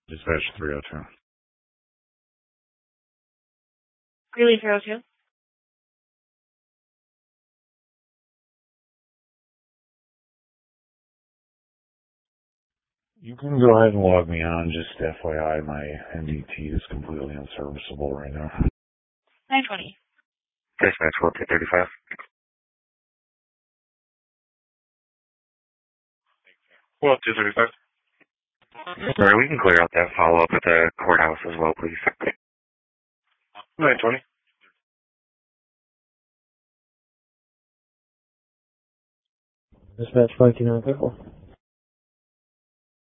Dispatch 302. Greeley 302. You can go ahead and log me on. Just FYI, my MDT is completely unserviceable right now. 920. Dispatch 4235. Well, 235. Sorry, we can clear out that follow-up at the courthouse as well, please. 920. Dispatch 529 people.